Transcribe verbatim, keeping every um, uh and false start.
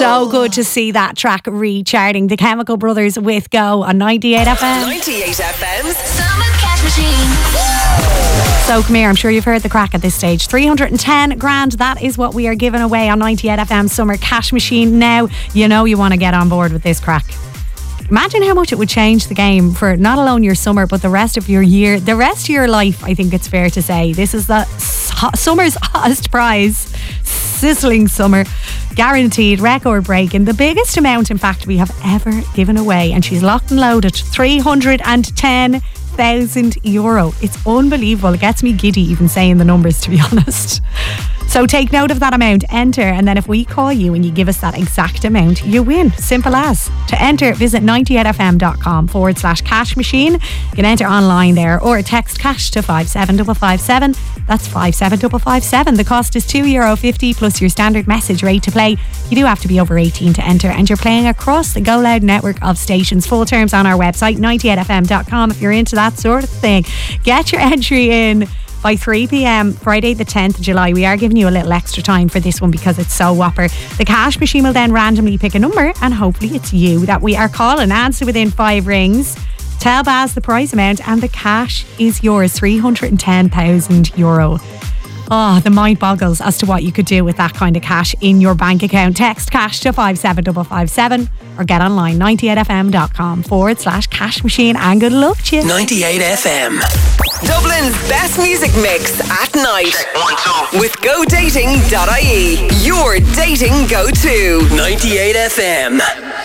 So good to see that track recharting. The Chemical Brothers with Go on ninety-eight F M. ninety-eight F M's Summer Cash Machine. So come here, I'm sure you've heard the crack at this stage. three hundred ten grand, that is what we are giving away on ninety-eight F M Summer Cash Machine. Now, you know you want to get on board with this crack. Imagine how much it would change the game for not alone your summer, but the rest of your year, the rest of your life, I think it's fair to say. This is the summer's hottest prize. Sizzling summer, guaranteed, record breaking, the biggest amount in fact we have ever given away, and she's locked and loaded. three hundred ten thousand euro. It's unbelievable. It gets me giddy even saying the numbers, to be honest. So take note of that amount, enter, and then if we call you and you give us that exact amount, you win. Simple as. To enter, visit ninety-eight f m dot com forward slash cash machine. You can enter online there or text cash to five seven five five seven. That's five seven five five seven. The cost is two euro fifty plus your standard message rate to play. You do have to be over eighteen to enter, and you're playing across the Go Loud network of stations. Full terms on our website, ninety-eight f m dot com, if you're into that sort of thing. Get your entry in by three p.m. Friday the tenth of July. We are giving you a little extra time for this one because it's so whopper. The cash machine will then randomly pick a number, and hopefully it's you that we are calling. Answer within five rings. Tell Baz the prize amount, and the cash is yours. three hundred ten thousand euro. Oh, the mind boggles as to what you could do with that kind of cash in your bank account. Text cash to five seven five five seven or get online ninety-eight f m dot com forward slash cash machine, and good luck to you. ninety-eight F M. Dublin's best music mix at night. Check one, two. With go dating dot I E. Your dating go-to. ninety-eight F M.